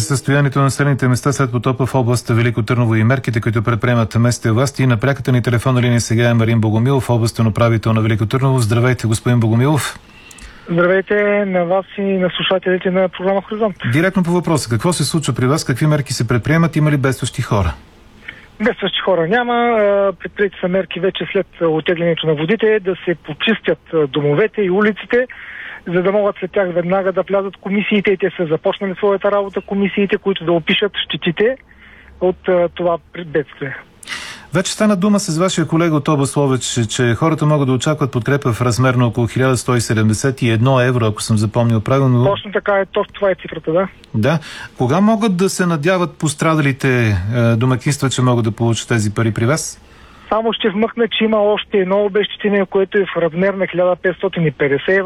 състоянието на населените места след потопа в област Велико Търново и мерките, които предприемат местните власти. На пряката ни телефонна линия сега е Марин Богомилов, областен управител на Велико Търново. Здравейте, господин Богомилов. Здравейте на вас и на слушателите на програма Хоризонт. Директно по въпроса, какво се случва при вас, какви мерки се предприемат, има ли бедстващи хора? Бедстващи хора няма. Предприети са мерки вече след оттеглянето на водите да се почистят домовете и улиците, за да могат след тях веднага да влязат комисиите, и те са започнали своята работа, комисиите, които да опишат щетите от това бедствие. Вече стана дума с вашия колега от област Ловеч, че хората могат да очакват подкрепа в размер на около 1171 евро, ако съм запомнил правилно. Точно така е, точно това е цифрата, да. Да. Кога могат да се надяват пострадалите домакинства, че могат да получат тези пари при вас? Само ще вмъкна, че има още едно обезщетение, което е в размер на 1550 евро.